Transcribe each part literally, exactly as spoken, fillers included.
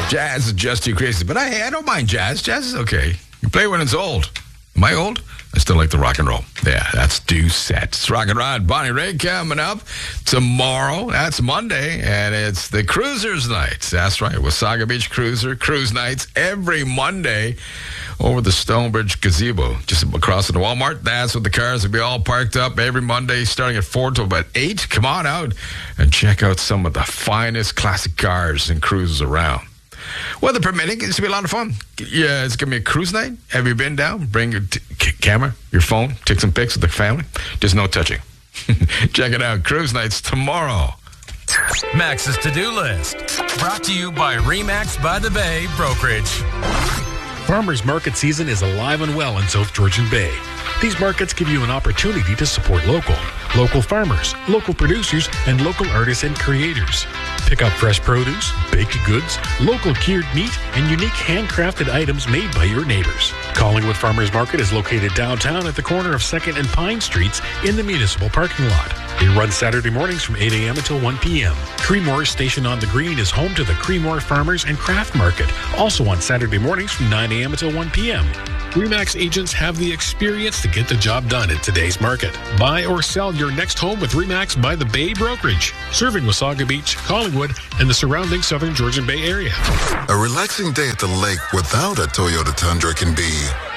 Jazz is just too crazy. But I, I don't mind jazz. Jazz is okay. You play when it's old. Am I old? I still like the rock and roll. Yeah, that's due set. It's Rock and Rod. Bonnie Raitt coming up tomorrow. That's Monday, and it's the Cruisers Nights. That's right, Wasaga Beach Cruiser Cruise Nights every Monday over the Stonebridge Gazebo, just across from the Walmart. That's what the cars will be all parked up every Monday, starting at four till about eight. Come on out and check out some of the finest classic cars and cruises around. Weather permitting, it's going to be a lot of fun. Yeah, it's going to be a cruise night. Have you been down? Bring your t- c- camera, your phone, take some pics with the family. Just no touching. Check it out. Cruise nights tomorrow. Max's to-do list. Brought to you by Remax by the Bay Brokerage. Farmers Market season is alive and well in South Georgian Bay. These markets give you an opportunity to support local, local farmers, local producers, and local artists and creators. Pick up fresh produce, baked goods, local cured meat, and unique handcrafted items made by your neighbors. Collingwood Farmers Market is located downtown at the corner of second and Pine Streets in the municipal parking lot. They run Saturday mornings from eight a.m. until one p.m. Creemore Station on the Green is home to the Creemore Farmers and Craft Market, also on Saturday mornings from nine a.m. until one p.m. Remax agents have the experience to get the job done in today's market. Buy or sell your next home with Remax by the Bay Brokerage, serving Wasaga Beach, Collingwood, and the surrounding Southern Georgian Bay area. A relaxing day at the lake without a Toyota Tundra can be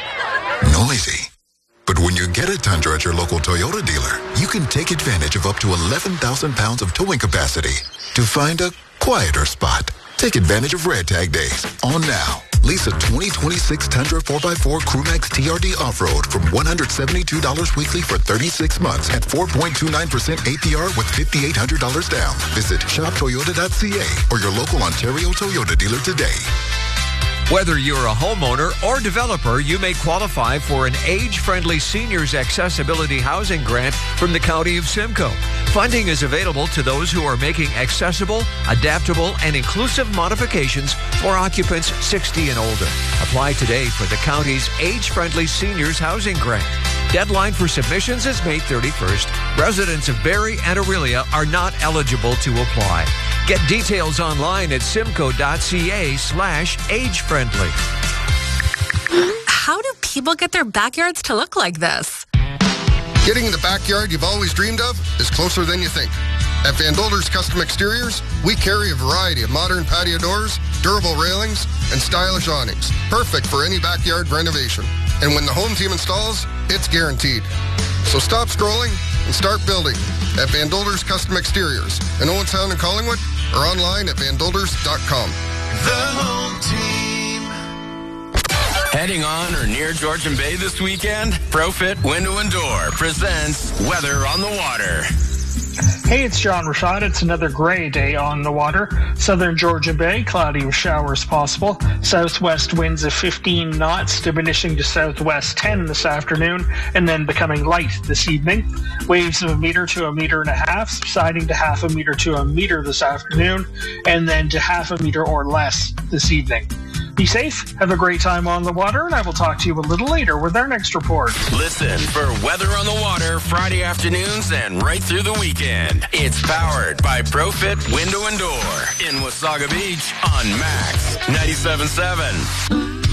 noisy. But when you get a Tundra at your local Toyota dealer, you can take advantage of up to eleven thousand pounds of towing capacity to find a quieter spot. Take advantage of Red Tag Days on now. Lease a twenty twenty-six Tundra four by four Crewmax T R D Off-Road from one hundred seventy-two dollars weekly for thirty-six months at four point two nine percent A P R with five thousand eight hundred dollars down. Visit shop toyota dot c a or your local Ontario Toyota dealer today. Whether you're a homeowner or developer, you may qualify for an age-friendly seniors accessibility housing grant from the County of Simcoe. Funding is available to those who are making accessible, adaptable, and inclusive modifications for occupants sixty and older. Apply today for the county's age-friendly seniors housing grant. Deadline for submissions is May thirty-first. Residents of Barrie and Orillia are not eligible to apply. Get details online at simcoe.ca slash age-friendly. How do people get their backyards to look like this? Getting the backyard you've always dreamed of is closer than you think. At Van Dolder's Custom Exteriors, we carry a variety of modern patio doors, durable railings, and stylish awnings, perfect for any backyard renovation. And when the home team installs, it's guaranteed. So stop scrolling and start building at Van Dolder's Custom Exteriors in Owentown and Collingwood, or online at van dolders dot com. The home team. Heading on or near Georgian Bay this weekend? ProFit Window and Door presents Weather on the Water. Hey, it's John Rashad. It's another gray day on the water. Southern Georgian Bay, cloudy with showers possible. Southwest winds of fifteen knots, diminishing to southwest ten this afternoon, and then becoming light this evening. Waves of a meter to a meter and a half, subsiding to half a meter to a meter this afternoon, and then to half a meter or less this evening. Be safe, have a great time on the water, and I will talk to you a little later with our next report. Listen for Weather on the Water Friday afternoons and right through the weekend. It's powered by ProFit Window and Door in Wasaga Beach on Max ninety-seven point seven.